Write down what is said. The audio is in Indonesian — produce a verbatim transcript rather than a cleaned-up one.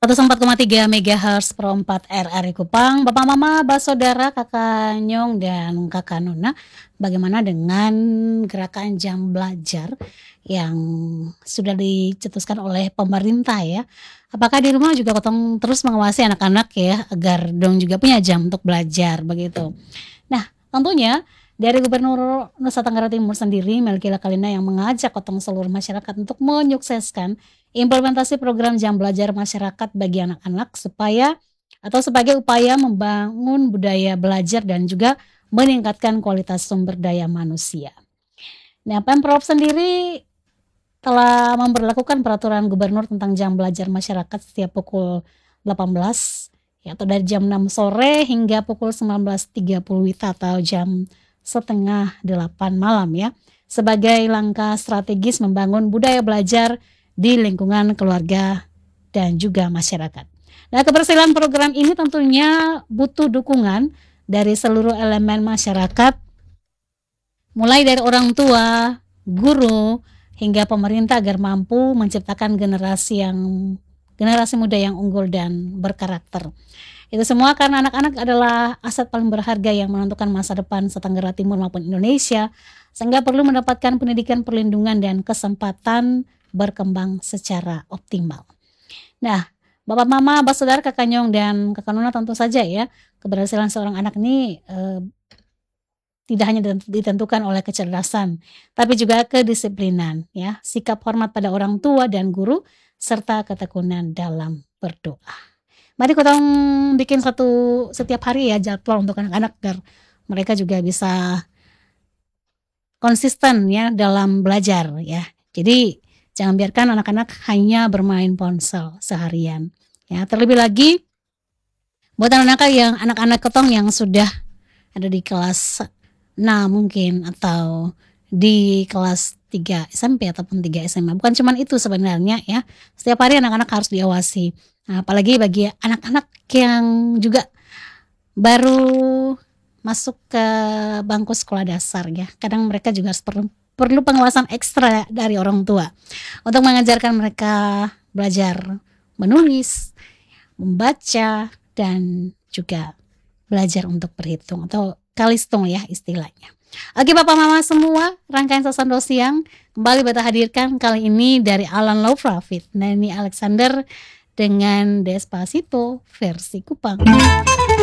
seratus empat koma tiga megahertz Pro empat R R I Kupang. Bapak Mama, Mbak Saudara, Kakak Nyong dan Kakak Nona, bagaimana dengan gerakan jam belajar yang sudah dicetuskan oleh pemerintah ya? Apakah di rumah juga Kotong terus mengawasi anak-anak ya agar dong juga punya jam untuk belajar begitu. Nah, tentunya dari Gubernur Nusa Tenggara Timur sendiri, Melki Lakalina, yang mengajak Kotong seluruh masyarakat untuk menyukseskan implementasi program jam belajar masyarakat bagi anak-anak supaya atau sebagai upaya membangun budaya belajar dan juga meningkatkan kualitas sumber daya manusia. Nah, Pemprov sendiri telah memberlakukan peraturan gubernur tentang jam belajar masyarakat setiap pukul delapan belas ya, atau dari jam enam sore hingga pukul sembilan belas tiga puluh W I B atau jam setengah delapan malam ya, sebagai langkah strategis membangun budaya belajar di lingkungan keluarga dan juga masyarakat. Nah, keberhasilan program ini tentunya butuh dukungan dari seluruh elemen masyarakat, mulai dari orang tua, guru, hingga pemerintah agar mampu menciptakan generasi yang generasi muda yang unggul dan berkarakter. Itu semua karena anak-anak adalah aset paling berharga yang menentukan masa depan Nusa Tenggara Timur maupun Indonesia, sehingga perlu mendapatkan pendidikan, perlindungan, dan kesempatan berkembang secara optimal. Nah, Bapak Mama, Mbak Saudara, Kakak Nyong, dan Kakak Nona, tentu saja ya, keberhasilan seorang anak ini eh, tidak hanya ditentukan oleh kecerdasan, tapi juga kedisiplinan, ya, sikap hormat pada orang tua dan guru, serta ketekunan dalam berdoa. Mari kita bikin satu setiap hari ya jadwal untuk anak-anak agar mereka juga bisa konsisten ya dalam belajar ya. Jadi jangan biarkan anak-anak hanya bermain ponsel seharian. Ya, terlebih lagi buat anak-anak yang anak-anak Kotong yang sudah ada di kelas enam mungkin atau di kelas tiga S M P ataupun tiga S M A. Bukan cuma itu sebenarnya ya. Setiap hari anak-anak harus diawasi. Nah, apalagi bagi anak-anak yang juga baru masuk ke bangku sekolah dasar ya. Kadang mereka juga harus perlu perlu pengawasan ekstra dari orang tua untuk mengajarkan mereka belajar menulis, membaca, dan juga belajar untuk berhitung atau kalistung ya istilahnya. Oke Bapak Mama semua, rangkaian Sasando Siang kembali Beta hadirkan kali ini dari Alan Laufra Fit Neni Alexander dengan Despacito versi Kupang.